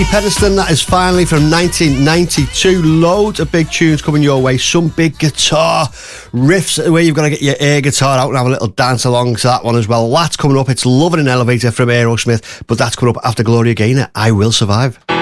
Pedeston, that is finally from 1992. Loads of big tunes coming your way. Some big guitar riffs where you've got to get your air guitar out and have a little dance along to that one as well. That's coming up. It's Loving an Elevator from Aerosmith, but that's coming up after Gloria Gaynor, I Will Survive.